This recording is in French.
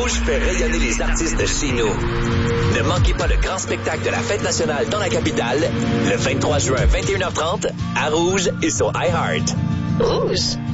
Rouge fait rayonner les artistes chez nous. Ne manquez pas le grand spectacle de la Fête nationale dans la capitale, le 23 juin, 21h30, à Rouge et sur iHeart. Rouge.